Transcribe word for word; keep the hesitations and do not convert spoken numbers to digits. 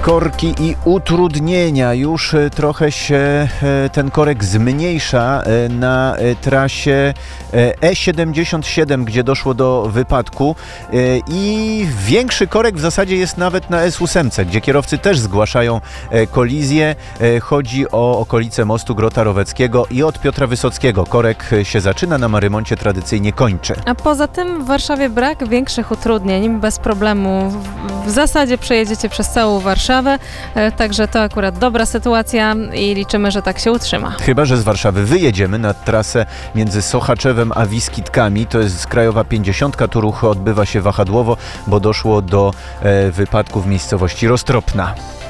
Korki i utrudnienia. Już trochę się ten korek zmniejsza na trasie E siedemdziesiąt siedem, gdzie doszło do wypadku, i większy korek w zasadzie jest nawet na S osiem, gdzie kierowcy też zgłaszają kolizję. Chodzi o okolice mostu Grota Roweckiego i od Piotra Wysockiego. Korek się zaczyna, na Marymoncie tradycyjnie kończy. A poza tym w Warszawie brak większych utrudnień. Bez problemu w zasadzie przejedziecie przez całą Warszawę, także to akurat dobra sytuacja i liczymy, że tak się utrzyma. Chyba że z Warszawy wyjedziemy na trasę między Sochaczewem a Wiskitkami. To jest krajowa pięćdziesiątka. Tu ruch odbywa się wahadłowo, bo doszło do e, wypadku w miejscowości Roztropna.